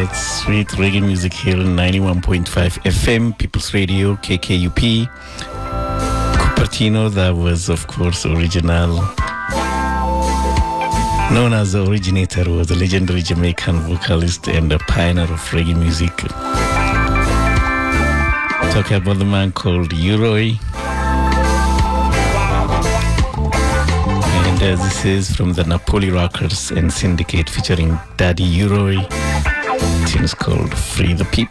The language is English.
It's sweet reggae music here, 91.5 FM, People's Radio, KKUP. Cupertino, that was, of course, original. Known as the originator, was a legendary Jamaican vocalist and a pioneer of reggae music. Talking about the man called U-Roy. And this is from the Napoli Rockers and Syndicate featuring Daddy U-Roy. The tune is called Free the People.